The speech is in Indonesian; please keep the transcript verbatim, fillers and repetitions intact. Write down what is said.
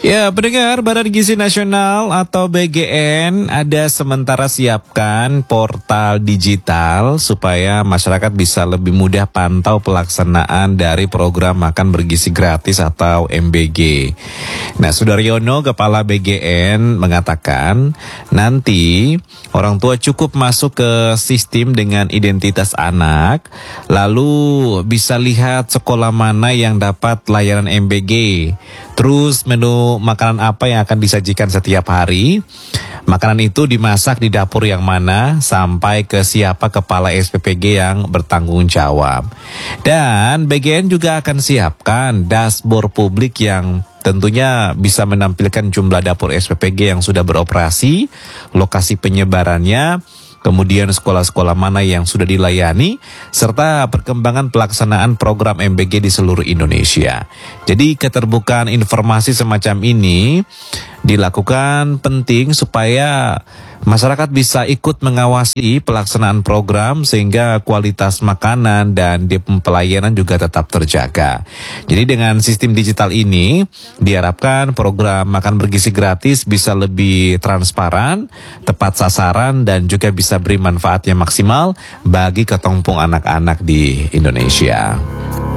Ya, pendengar, Badan Gizi Nasional atau B G N ada sementara siapkan portal digital supaya masyarakat bisa lebih mudah pantau pelaksanaan dari program makan bergizi gratis atau M B G. Nah, Sudaryono, Kepala B G N, mengatakan nanti orang tua cukup masuk ke sistem dengan identitas anak, lalu bisa lihat sekolah mana yang dapat layanan M B G. Terus menu makanan apa yang akan disajikan setiap hari, makanan itu dimasak di dapur yang mana, sampai ke siapa kepala S P P G yang bertanggung jawab. Dan B G N juga akan siapkan dashboard publik yang tentunya bisa menampilkan jumlah dapur S P P G yang sudah beroperasi, lokasi penyebarannya, kemudian sekolah-sekolah mana yang sudah dilayani, serta perkembangan pelaksanaan program M B G di seluruh Indonesia. Jadi keterbukaan informasi semacam ini dilakukan penting supaya masyarakat bisa ikut mengawasi pelaksanaan program sehingga kualitas makanan dan pelayanan juga tetap terjaga. Jadi dengan sistem digital ini diharapkan program makan bergizi gratis bisa lebih transparan, tepat sasaran, dan juga bisa beri manfaat yang maksimal bagi kelompok anak-anak di Indonesia.